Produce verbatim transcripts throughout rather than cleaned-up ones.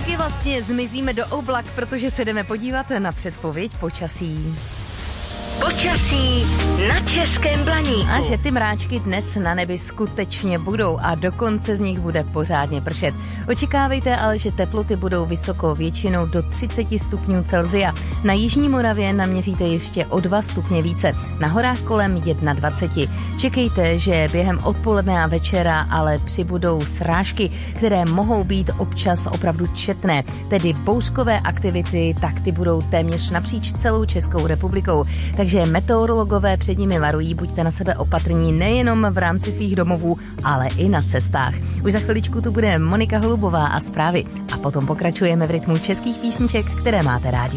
taky vlastně zmizíme do oblak, protože se jdeme podívat na předpověď počasí. Počasí na Českém Blaníku. A že ty mráčky dnes na nebi skutečně budou a dokonce z nich bude pořádně pršet. Očekávejte ale, že teploty budou vysoko, většinou do třicet stupňů Celsia. Na jižní Moravě naměříte ještě o dva stupně více, na horách kolem dvacet jedna. Čekejte, že během odpoledne a večera ale přibudou srážky, které mohou být občas opravdu četné. Tedy bouřkové aktivity, tak ty budou téměř napříč celou Českou republikou. Takže meteorologové před nimi varují, buďte na sebe opatrní nejenom v rámci svých domovů, ale i na cestách. Už za chviličku tu bude Monika Holubová a zprávy. A potom pokračujeme v rytmu českých písniček, které máte rádi.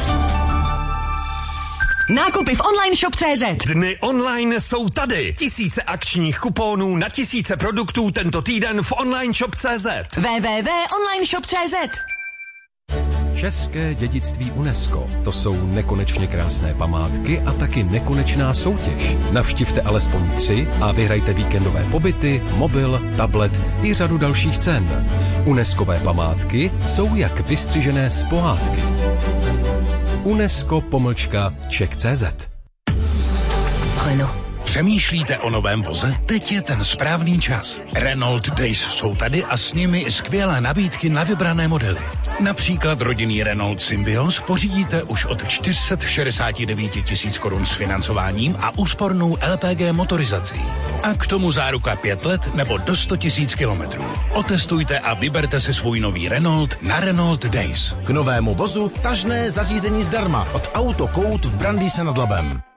Nákupy v online shop tečka cé zet. Dny online jsou tady. Tisíce akčních kuponů na tisíce produktů tento týden v online shop tečka cé zet. w w w tečka online shop tečka cé zet. České dědictví UNESCO. To jsou nekonečně krásné památky a taky nekonečná soutěž. Navštivte alespoň tři a vyhrajte víkendové pobyty, mobil, tablet i řadu dalších cen. UNESCové památky jsou jak vystřižené z pohádky. UNESCO pomlčka Czech tečka cé zet. Přemýšlíte o novém voze? Teď je ten správný čas. Renault Days jsou tady a s nimi i skvělé nabídky na vybrané modely. Například rodinný Renault Symbioz pořídíte už od čtyři sta šedesát devět tisíc korun s financováním a úspornou L P G motorizací. A k tomu záruka pět let nebo do sto tisíc kilometrů. Otestujte a vyberte si svůj nový Renault na Renault Days. K novému vozu tažné zařízení zdarma od Autokout v Brandýse nad Labem.